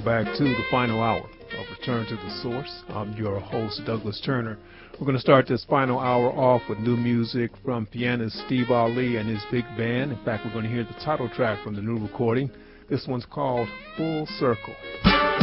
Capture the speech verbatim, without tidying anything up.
back to the final hour of Return to the Source. I'm your host, Douglas Turner. We're going to start this final hour off with new music from pianist Steve Ali and his big band. In fact, we're going to hear the title track from the new recording. This one's called Full Circle.